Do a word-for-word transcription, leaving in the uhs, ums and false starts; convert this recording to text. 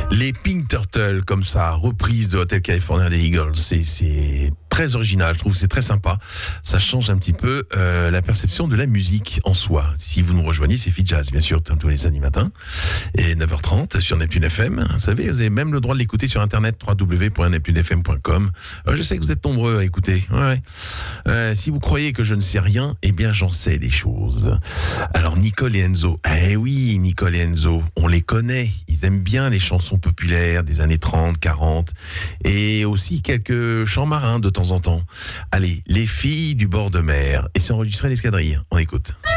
Les Pink Turtles, comme ça, reprise de Hotel California des Eagles, c'est, c'est très original, je trouve que c'est très sympa. Ça change un petit peu euh, la perception de la musique en soi. Si vous nous rejoignez, c'est Fit Jazz, bien sûr, tous les samedis matins, et neuf heures trente sur Neptune F M. Vous savez, vous avez même le droit de l'écouter sur internet, w w w point neptune f m point com. Euh, je sais que vous êtes nombreux à écouter. Ouais. Euh, si vous croyez que je ne sais rien, eh bien j'en sais des choses. Alors Nicole et Enzo, eh oui, Nicole et Enzo, on les connaît. Ils aiment bien les chansons populaires des années trente, quarante, et aussi quelques chants marins de temps en temps. Allez, les filles du bord de mer. Et c'est enregistré à l'Escadrille. On écoute.